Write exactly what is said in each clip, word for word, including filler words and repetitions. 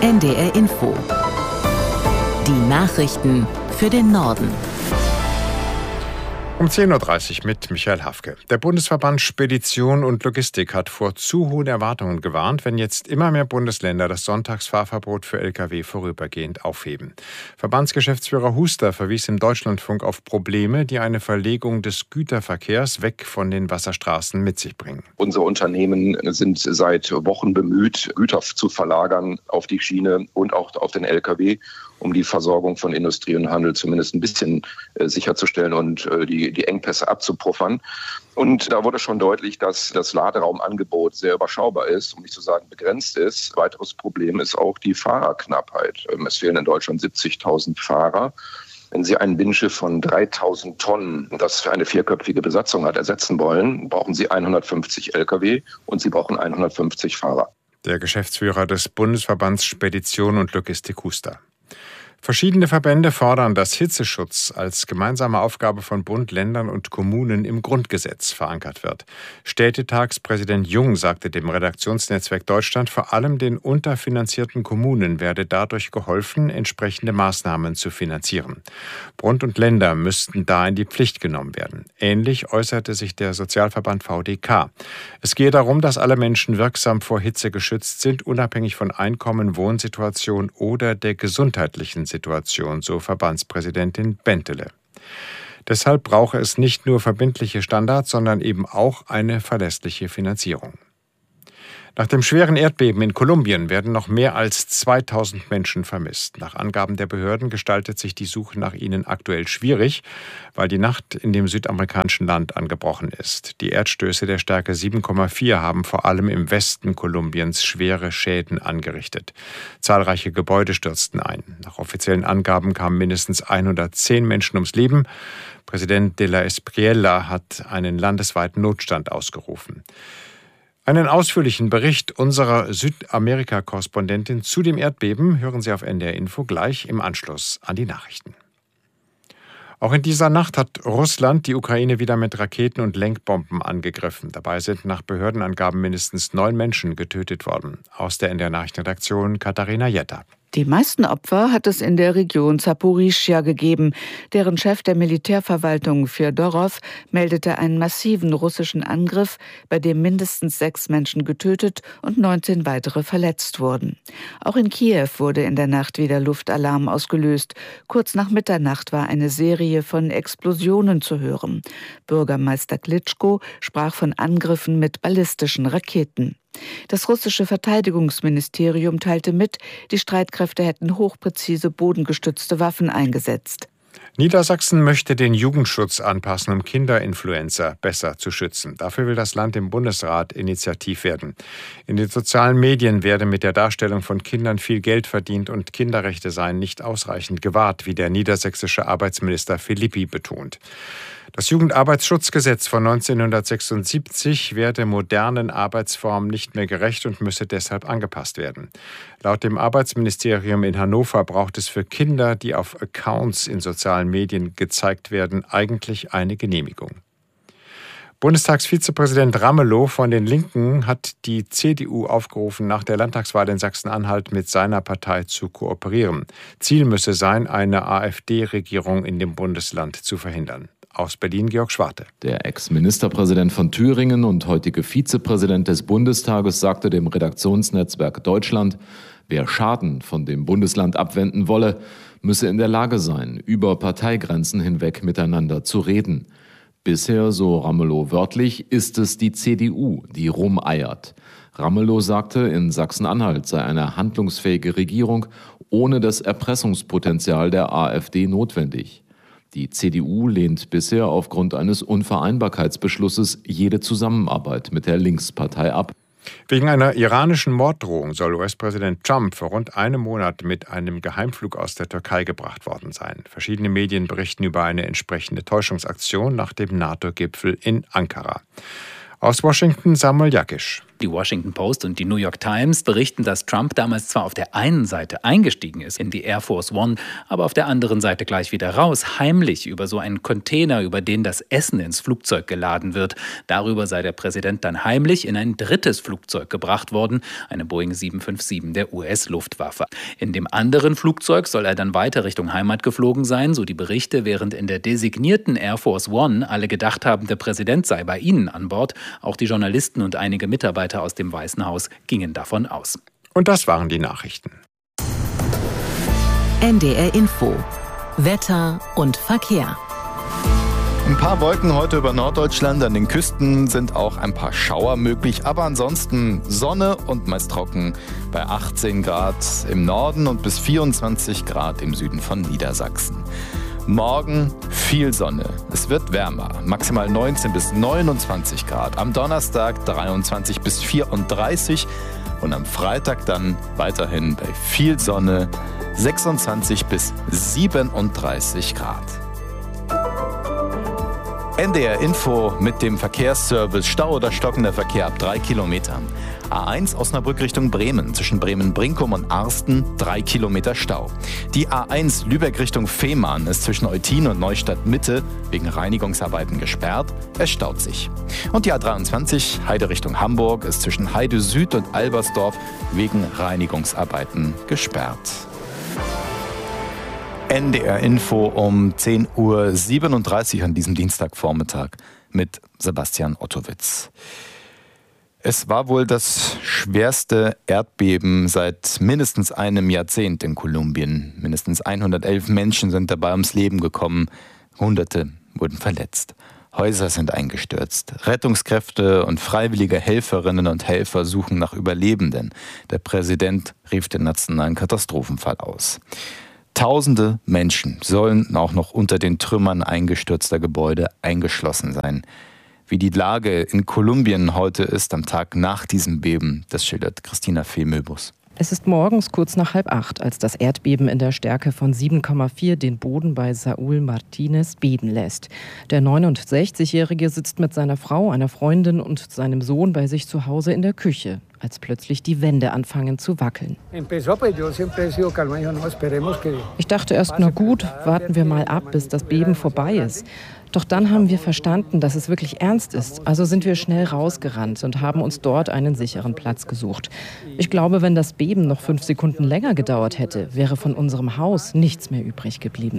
N D R Info. Die Nachrichten für den Norden. Um zehn Uhr dreißig mit Michael Hafke. Der Bundesverband Spedition und Logistik hat vor zu hohen Erwartungen gewarnt, wenn jetzt immer mehr Bundesländer das Sonntagsfahrverbot für L K W vorübergehend aufheben. Verbandsgeschäftsführer Huster verwies im Deutschlandfunk auf Probleme, die eine Verlegung des Güterverkehrs weg von den Wasserstraßen mit sich bringen. Unsere Unternehmen sind seit Wochen bemüht, Güter zu verlagern auf die Schiene und auch auf den L K W, um die Versorgung von Industrie und Handel zumindest ein bisschen äh, sicherzustellen und äh, die, die Engpässe abzupuffern. Und da wurde schon deutlich, dass das Laderaumangebot sehr überschaubar ist, um nicht zu sagen begrenzt ist. Ein weiteres Problem ist auch die Fahrerknappheit. Ähm, es fehlen in Deutschland siebzigtausend Fahrer. Wenn Sie ein Binnenschiff von dreitausend Tonnen, das für eine vierköpfige Besatzung hat, ersetzen wollen, brauchen Sie hundertfünfzig L K W und Sie brauchen hundertfünfzig Fahrer. Der Geschäftsführer des Bundesverbands Spedition und Logistik Huster. Verschiedene Verbände fordern, dass Hitzeschutz als gemeinsame Aufgabe von Bund, Ländern und Kommunen im Grundgesetz verankert wird. Städtetagspräsident Jung sagte dem Redaktionsnetzwerk Deutschland, vor allem den unterfinanzierten Kommunen werde dadurch geholfen, entsprechende Maßnahmen zu finanzieren. Bund und Länder müssten da in die Pflicht genommen werden. Ähnlich äußerte sich der Sozialverband V D K. Es gehe darum, dass alle Menschen wirksam vor Hitze geschützt sind, unabhängig von Einkommen, Wohnsituation oder der gesundheitlichen Situation, so Verbandspräsidentin Bentele. Deshalb brauche es nicht nur verbindliche Standards, sondern eben auch eine verlässliche Finanzierung. Nach dem schweren Erdbeben in Kolumbien werden noch mehr als zweitausend Menschen vermisst. Nach Angaben der Behörden gestaltet sich die Suche nach ihnen aktuell schwierig, weil die Nacht in dem südamerikanischen Land angebrochen ist. Die Erdstöße der Stärke sieben Komma vier haben vor allem im Westen Kolumbiens schwere Schäden angerichtet. Zahlreiche Gebäude stürzten ein. Nach offiziellen Angaben kamen mindestens hundertzehn Menschen ums Leben. Präsident de la Espriella hat einen landesweiten Notstand ausgerufen. Einen ausführlichen Bericht unserer Südamerika-Korrespondentin zu dem Erdbeben hören Sie auf N D R Info gleich im Anschluss an die Nachrichten. Auch in dieser Nacht hat Russland die Ukraine wieder mit Raketen und Lenkbomben angegriffen. Dabei sind nach Behördenangaben mindestens neun Menschen getötet worden. Aus der N D R-Nachrichtenredaktion Katharina Jetta. Die meisten Opfer hat es in der Region Saporischschja gegeben. Deren Chef der Militärverwaltung Fjodorow meldete einen massiven russischen Angriff, bei dem mindestens sechs Menschen getötet und neunzehn weitere verletzt wurden. Auch in Kiew wurde in der Nacht wieder Luftalarm ausgelöst. Kurz nach Mitternacht war eine Serie von Explosionen zu hören. Bürgermeister Klitschko sprach von Angriffen mit ballistischen Raketen. Das russische Verteidigungsministerium teilte mit, die Streitkräfte hätten hochpräzise bodengestützte Waffen eingesetzt. Niedersachsen möchte den Jugendschutz anpassen, um Kinderinfluencer besser zu schützen. Dafür will das Land im Bundesrat initiativ werden. In den sozialen Medien werde mit der Darstellung von Kindern viel Geld verdient und Kinderrechte seien nicht ausreichend gewahrt, wie der niedersächsische Arbeitsminister Philippi betont. Das Jugendarbeitsschutzgesetz von neunzehnhundertsechsundsiebzig werde modernen Arbeitsformen nicht mehr gerecht und müsse deshalb angepasst werden. Laut dem Arbeitsministerium in Hannover braucht es für Kinder, die auf Accounts in sozialen Medien gezeigt werden, eigentlich eine Genehmigung. Bundestagsvizepräsident Ramelow von den Linken hat die C D U aufgerufen, nach der Landtagswahl in Sachsen-Anhalt mit seiner Partei zu kooperieren. Ziel müsse sein, eine AfD-Regierung in dem Bundesland zu verhindern. Aus Berlin Georg Schwarte. Der Ex-Ministerpräsident von Thüringen und heutige Vizepräsident des Bundestages sagte dem Redaktionsnetzwerk Deutschland, wer Schaden von dem Bundesland abwenden wolle, müsse in der Lage sein, über Parteigrenzen hinweg miteinander zu reden. Bisher, so Ramelow wörtlich, ist es die C D U, die rumeiert. Ramelow sagte, in Sachsen-Anhalt sei eine handlungsfähige Regierung ohne das Erpressungspotenzial der AfD notwendig. Die C D U lehnt bisher aufgrund eines Unvereinbarkeitsbeschlusses jede Zusammenarbeit mit der Linkspartei ab. Wegen einer iranischen Morddrohung soll U S-Präsident Trump vor rund einem Monat mit einem Geheimflug aus der Türkei gebracht worden sein. Verschiedene Medien berichten über eine entsprechende Täuschungsaktion nach dem NATO-Gipfel in Ankara. Aus Washington Samuel Jakisch. Die Washington Post und die New York Times berichten, dass Trump damals zwar auf der einen Seite eingestiegen ist in die Air Force One, aber auf der anderen Seite gleich wieder raus, heimlich über so einen Container, über den das Essen ins Flugzeug geladen wird. Darüber sei der Präsident dann heimlich in ein drittes Flugzeug gebracht worden, eine Boeing sieben fünf sieben der U S-Luftwaffe. In dem anderen Flugzeug soll er dann weiter Richtung Heimat geflogen sein, so die Berichte, während in der designierten Air Force One alle gedacht haben, der Präsident sei bei ihnen an Bord. Auch die Journalisten und einige Mitarbeiter aus dem Weißen Haus gingen davon aus. Und das waren die Nachrichten. N D R Info. Wetter und Verkehr. Ein paar Wolken heute über Norddeutschland. An den Küsten sind auch ein paar Schauer möglich. Aber ansonsten Sonne und meist trocken bei achtzehn Grad im Norden und bis vierundzwanzig Grad im Süden von Niedersachsen. Morgen viel Sonne. Es wird wärmer. Maximal neunzehn bis neunundzwanzig Grad. Am Donnerstag dreiundzwanzig bis vierunddreißig. Und am Freitag dann weiterhin bei viel Sonne sechsundzwanzig bis siebenunddreißig Grad. N D R Info mit dem Verkehrsservice. Stau oder stockender Verkehr ab drei Kilometern. A eins Osnabrück Richtung Bremen. Zwischen Bremen-Brinkum und Arsten drei Kilometer Stau. Die A eins Lübeck Richtung Fehmarn ist zwischen Eutin und Neustadt Mitte wegen Reinigungsarbeiten gesperrt. Es staut sich. Und die A dreiundzwanzig Heide Richtung Hamburg ist zwischen Heide Süd und Albersdorf wegen Reinigungsarbeiten gesperrt. N D R Info um zehn Uhr siebenunddreißig an diesem Dienstagvormittag mit Sebastian Ottowitz. Es war wohl das schwerste Erdbeben seit mindestens einem Jahrzehnt in Kolumbien. Mindestens hundertelf Menschen sind dabei ums Leben gekommen. Hunderte wurden verletzt. Häuser sind eingestürzt. Rettungskräfte und freiwillige Helferinnen und Helfer suchen nach Überlebenden. Der Präsident rief den nationalen Katastrophenfall aus. Tausende Menschen sollen auch noch unter den Trümmern eingestürzter Gebäude eingeschlossen sein. Wie die Lage in Kolumbien heute ist, am Tag nach diesem Beben, das schildert Christina Fee-Möbus. Es ist morgens kurz nach halb acht, als das Erdbeben in der Stärke von sieben Komma vier den Boden bei Saúl Martínez beben lässt. Der neunundsechzigjährige sitzt mit seiner Frau, einer Freundin und seinem Sohn bei sich zu Hause in der Küche, als plötzlich die Wände anfangen zu wackeln. Ich dachte erst, na gut, warten wir mal ab, bis das Beben vorbei ist. Doch dann haben wir verstanden, dass es wirklich ernst ist. Also sind wir schnell rausgerannt und haben uns dort einen sicheren Platz gesucht. Ich glaube, wenn das Beben noch fünf Sekunden länger gedauert hätte, wäre von unserem Haus nichts mehr übrig geblieben.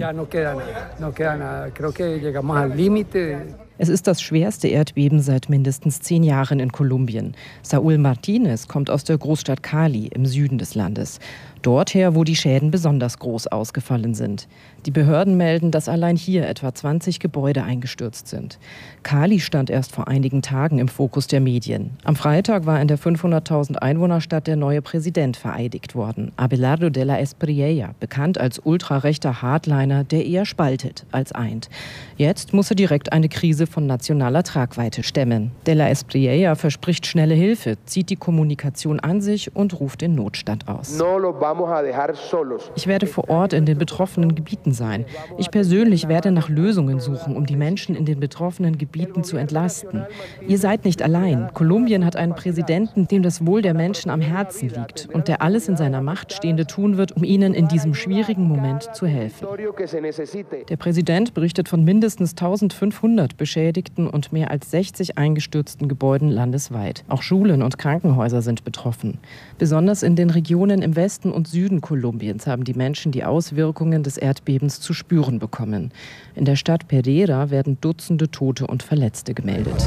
Es ist das schwerste Erdbeben seit mindestens zehn Jahren in Kolumbien. Saúl Martínez kommt aus der Großstadt Cali im Süden des Landes. Dorther, wo die Schäden besonders groß ausgefallen sind. Die Behörden melden, dass allein hier etwa zwanzig Gebäude eingestürzt sind. Cali stand erst vor einigen Tagen im Fokus der Medien. Am Freitag war in der fünfhunderttausend Einwohnerstadt der neue Präsident vereidigt worden. Abelardo de la Espriella, bekannt als ultrarechter Hardliner, der eher spaltet als eint. Jetzt muss er direkt eine Krise von nationaler Tragweite stemmen. De la Espriella verspricht schnelle Hilfe, zieht die Kommunikation an sich und ruft den Notstand aus. Ich werde vor Ort in den betroffenen Gebieten sein. Ich persönlich werde nach Lösungen suchen, um die Menschen in den betroffenen Gebieten zu entlasten. Ihr seid nicht allein. Kolumbien hat einen Präsidenten, dem das Wohl der Menschen am Herzen liegt und der alles in seiner Macht Stehende tun wird, um ihnen in diesem schwierigen Moment zu helfen. Der Präsident berichtet von mindestens eintausendfünfhundert beschädigten und mehr als sechzig eingestürzten Gebäuden landesweit. Auch Schulen und Krankenhäuser sind betroffen. Besonders in den Regionen im Westen und Süden Kolumbiens haben die Menschen die Auswirkungen des Erdbebens zu spüren bekommen. In der Stadt Pereira werden Dutzende Tote und Verletzte gemeldet.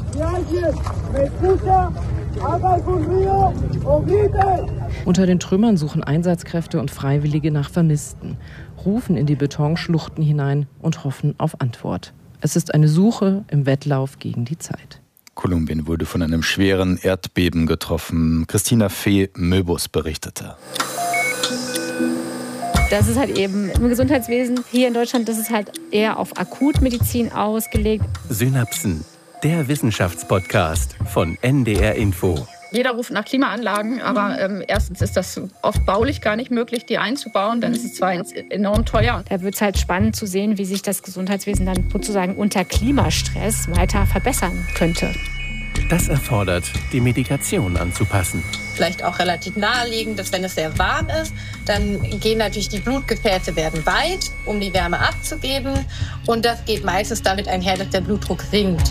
Unter den Trümmern suchen Einsatzkräfte und Freiwillige nach Vermissten, rufen in die Betonschluchten hinein und hoffen auf Antwort. Es ist eine Suche im Wettlauf gegen die Zeit. Kolumbien wurde von einem schweren Erdbeben getroffen. Christina Fee-Möbus berichtete. Das ist halt eben im Gesundheitswesen hier in Deutschland, das ist halt eher auf Akutmedizin ausgelegt. Synapsen, der Wissenschaftspodcast von N D R Info. Jeder ruft nach Klimaanlagen, aber ähm, erstens ist das oft baulich gar nicht möglich, die einzubauen. Dann ist es zwar enorm teuer. Da wird es halt spannend zu sehen, wie sich das Gesundheitswesen dann sozusagen unter Klimastress weiter verbessern könnte. Das erfordert, die Medikation anzupassen. Vielleicht auch relativ naheliegend, dass wenn es sehr warm ist, dann gehen natürlich die Blutgefäße werden weit, um die Wärme abzugeben. Und das geht meistens damit einher, dass der Blutdruck sinkt.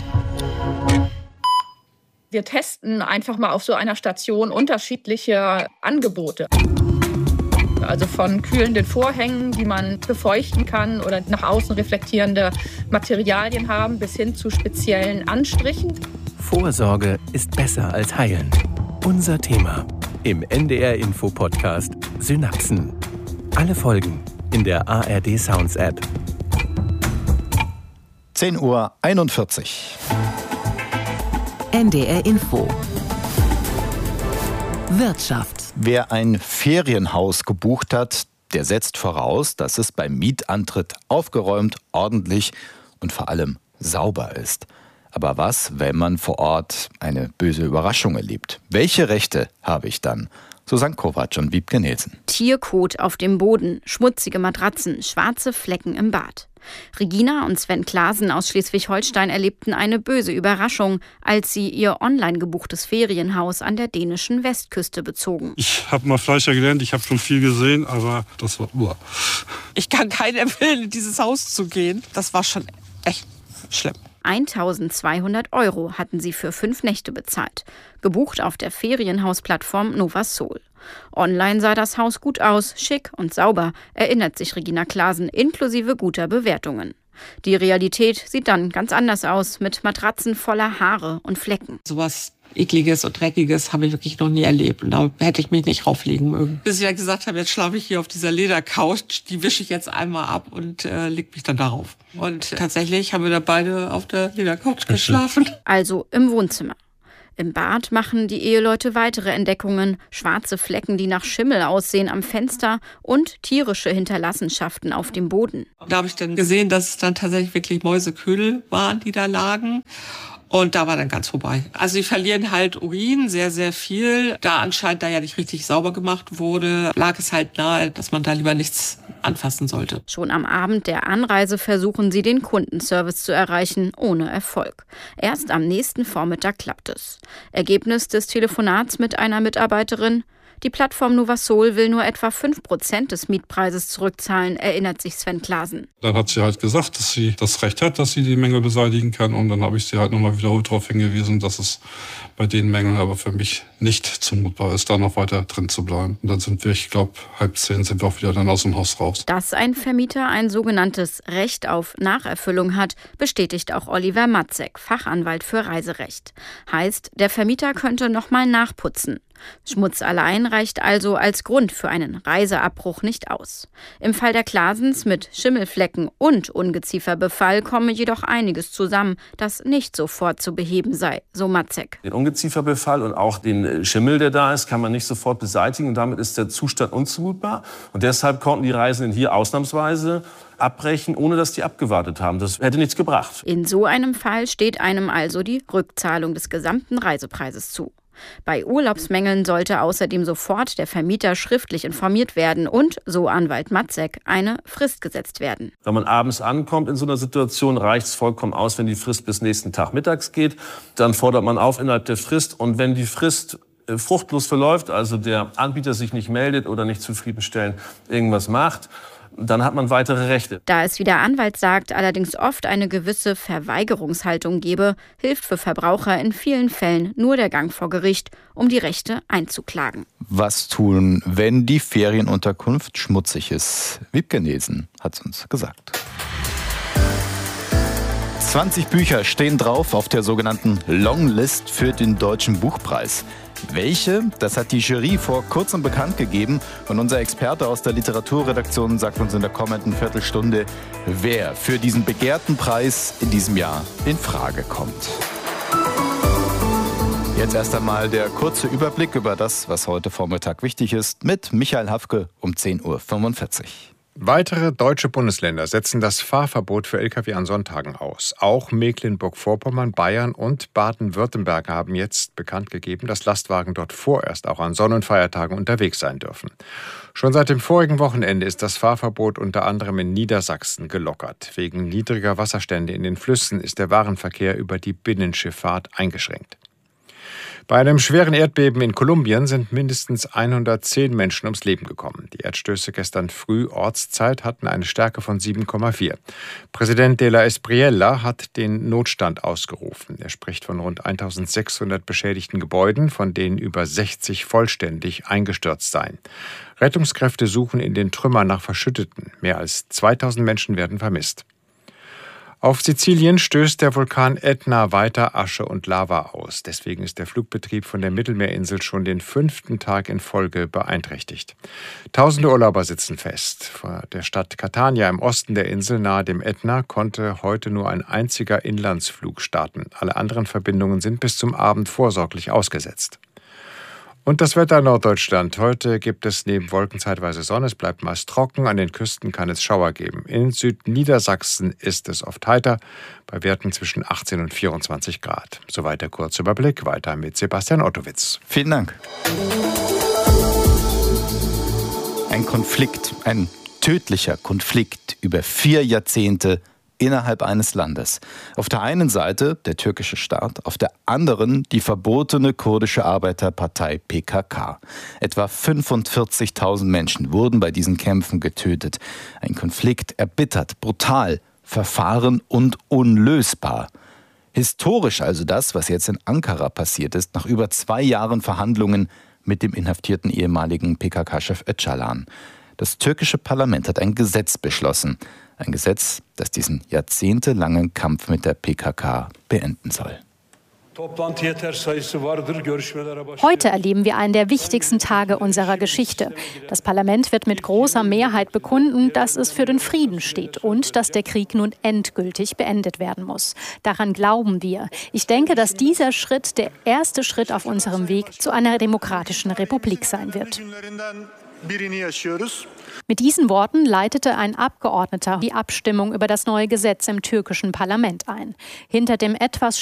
Wir testen einfach mal auf so einer Station unterschiedliche Angebote. Also von kühlenden Vorhängen, die man befeuchten kann oder nach außen reflektierende Materialien haben, bis hin zu speziellen Anstrichen. Vorsorge ist besser als heilen. Unser Thema im N D R-Info-Podcast Synapsen. Alle Folgen in der A R D Sounds App. zehn Uhr einundvierzig. N D R Info. Wirtschaft. Wer ein Ferienhaus gebucht hat, der setzt voraus, dass es beim Mietantritt aufgeräumt, ordentlich und vor allem sauber ist. Aber was, wenn man vor Ort eine böse Überraschung erlebt? Welche Rechte habe ich dann? Susanne Kovac und Wiebke Nielsen. Tierkot auf dem Boden, schmutzige Matratzen, schwarze Flecken im Bad. Regina und Sven Klaasen aus Schleswig-Holstein erlebten eine böse Überraschung, als sie ihr online gebuchtes Ferienhaus an der dänischen Westküste bezogen. Ich habe mal Fleischer gelernt, ich habe schon viel gesehen, aber das war uah. Ich kann keinen empfehlen, in dieses Haus zu gehen. Das war schon echt schlimm. eintausendzweihundert Euro hatten sie für fünf Nächte bezahlt, gebucht auf der Ferienhausplattform Novasol. Online sah das Haus gut aus, schick und sauber, erinnert sich Regina Klaasen, inklusive guter Bewertungen. Die Realität sieht dann ganz anders aus, mit Matratzen voller Haare und Flecken. Sowas Ekliges und Dreckiges habe ich wirklich noch nie erlebt. Und da hätte ich mich nicht rauflegen mögen. Bis ich ja gesagt habe, jetzt schlafe ich hier auf dieser Ledercouch, die wische ich jetzt einmal ab und äh, leg mich dann darauf. Und tatsächlich haben wir da beide auf der Ledercouch geschlafen. Also im Wohnzimmer. Im Bad machen die Eheleute weitere Entdeckungen. Schwarze Flecken, die nach Schimmel aussehen am Fenster und tierische Hinterlassenschaften auf dem Boden. Da habe ich dann gesehen, dass es dann tatsächlich wirklich Mäuseködel waren, die da lagen. Und da war dann ganz vorbei. Also die verlieren halt Urin, sehr, sehr viel. Da anscheinend da ja nicht richtig sauber gemacht wurde, lag es halt nahe, dass man da lieber nichts anfassen sollte. Schon am Abend der Anreise versuchen sie, den Kundenservice zu erreichen, ohne Erfolg. Erst am nächsten Vormittag klappt es. Ergebnis des Telefonats mit einer Mitarbeiterin: Die Plattform Novasol will nur etwa fünf Prozent des Mietpreises zurückzahlen, erinnert sich Sven Klaasen. Dann hat sie halt gesagt, dass sie das Recht hat, dass sie die Mängel beseitigen kann. Und dann habe ich sie halt nochmal wiederholt darauf hingewiesen, dass es bei den Mängeln aber für mich nicht zumutbar ist, da noch weiter drin zu bleiben. Und dann sind wir, ich glaube, halb zehn sind wir auch wieder dann aus dem Haus raus. Dass ein Vermieter ein sogenanntes Recht auf Nacherfüllung hat, bestätigt auch Oliver Matzek, Fachanwalt für Reiserecht. Heißt, der Vermieter könnte nochmal nachputzen. Schmutz allein reicht also als Grund für einen Reiseabbruch nicht aus. Im Fall der Klaasens mit Schimmelflecken und Ungezieferbefall komme jedoch einiges zusammen, das nicht sofort zu beheben sei, so Matzek. Den Ungezieferbefall und auch den Schimmel, der da ist, kann man nicht sofort beseitigen und damit ist der Zustand unzumutbar. Und deshalb konnten die Reisenden hier ausnahmsweise abbrechen, ohne dass die abgewartet haben. Das hätte nichts gebracht. In so einem Fall steht einem also die Rückzahlung des gesamten Reisepreises zu. Bei Urlaubsmängeln sollte außerdem sofort der Vermieter schriftlich informiert werden und, so Anwalt Matzek, eine Frist gesetzt werden. Wenn man abends ankommt in so einer Situation, reicht es vollkommen aus, wenn die Frist bis nächsten Tag mittags geht. Dann fordert man auf innerhalb der Frist. Und wenn die Frist äh, fruchtlos verläuft, also der Anbieter sich nicht meldet oder nicht zufriedenstellend irgendwas macht, dann hat man weitere Rechte. Da es, wie der Anwalt sagt, allerdings oft eine gewisse Verweigerungshaltung gebe, hilft für Verbraucher in vielen Fällen nur der Gang vor Gericht, um die Rechte einzuklagen. Was tun, wenn die Ferienunterkunft schmutzig ist? Wiebke Nielsen hat es uns gesagt. zwanzig Bücher stehen drauf auf der sogenannten Longlist für den Deutschen Buchpreis. Welche? Das hat die Jury vor kurzem bekannt gegeben und unser Experte aus der Literaturredaktion sagt uns in der kommenden Viertelstunde, wer für diesen begehrten Preis in diesem Jahr in Frage kommt. Jetzt erst einmal der kurze Überblick über das, was heute Vormittag wichtig ist, mit Michael Hafke um zehn Uhr fünfundvierzig. Weitere deutsche Bundesländer setzen das Fahrverbot für L K W an Sonntagen aus. Auch Mecklenburg-Vorpommern, Bayern und Baden-Württemberg haben jetzt bekannt gegeben, dass Lastwagen dort vorerst auch an Sonn- und Feiertagen unterwegs sein dürfen. Schon seit dem vorigen Wochenende ist das Fahrverbot unter anderem in Niedersachsen gelockert. Wegen niedriger Wasserstände in den Flüssen ist der Warenverkehr über die Binnenschifffahrt eingeschränkt. Bei einem schweren Erdbeben in Kolumbien sind mindestens hundertzehn Menschen ums Leben gekommen. Die Erdstöße gestern früh Ortszeit hatten eine Stärke von sieben Komma vier. Präsident de la Espriella hat den Notstand ausgerufen. Er spricht von rund eintausendsechshundert beschädigten Gebäuden, von denen über sechzig vollständig eingestürzt seien. Rettungskräfte suchen in den Trümmern nach Verschütteten. Mehr als zweitausend Menschen werden vermisst. Auf Sizilien stößt der Vulkan Ätna weiter Asche und Lava aus. Deswegen ist der Flugbetrieb von der Mittelmeerinsel schon den fünften Tag in Folge beeinträchtigt. Tausende Urlauber sitzen fest. Vor der Stadt Catania im Osten der Insel nahe dem Ätna konnte heute nur ein einziger Inlandsflug starten. Alle anderen Verbindungen sind bis zum Abend vorsorglich ausgesetzt. Und das Wetter in Norddeutschland. Heute gibt es neben Wolken zeitweise Sonne. Es bleibt meist trocken. An den Küsten kann es Schauer geben. In Südniedersachsen ist es oft heiter, bei Werten zwischen achtzehn und vierundzwanzig Grad. Soweit der kurze Überblick. Weiter mit Sebastian Ottowitz. Vielen Dank. Ein Konflikt, ein tödlicher Konflikt über vier Jahrzehnte innerhalb eines Landes. Auf der einen Seite der türkische Staat, auf der anderen die verbotene kurdische Arbeiterpartei P K K. Etwa fünfundvierzigtausend Menschen wurden bei diesen Kämpfen getötet. Ein Konflikt erbittert, brutal, verfahren und unlösbar. Historisch also das, was jetzt in Ankara passiert ist, nach über zwei Jahren Verhandlungen mit dem inhaftierten ehemaligen P K K-Chef Öcalan. Das türkische Parlament hat ein Gesetz beschlossen. Ein Gesetz, das diesen jahrzehntelangen Kampf mit der P K K beenden soll. Heute erleben wir einen der wichtigsten Tage unserer Geschichte. Das Parlament wird mit großer Mehrheit bekunden, dass es für den Frieden steht und dass der Krieg nun endgültig beendet werden muss. Daran glauben wir. Ich denke, dass dieser Schritt der erste Schritt auf unserem Weg zu einer demokratischen Republik sein wird. Mit diesen Worten leitete ein Abgeordneter die Abstimmung über das neue Gesetz im türkischen Parlament ein. Hinter dem etwas